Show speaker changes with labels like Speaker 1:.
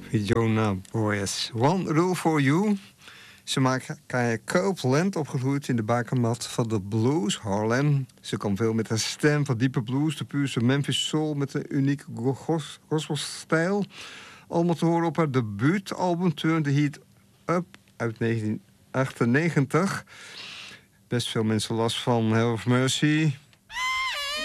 Speaker 1: Fiona Boyes. One Rule for You. Ze maakt Copeland, opgegroeid in de bakermat van de blues, Harlem. Ze kan veel met haar stem van diepe blues, de puurste Memphis soul met een unieke gospelstijl. Allemaal te horen op haar debuutalbum Turn the Heat Up uit 1998. Best veel mensen last van Hell of Mercy,